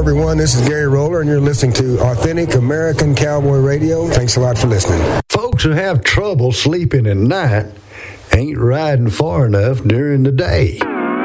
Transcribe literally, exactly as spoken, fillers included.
everyone. This is Gary Roller, and you're listening to Authentic American Cowboy Radio. Thanks a lot for listening. Folks who have trouble sleeping at night ain't riding far enough during the day.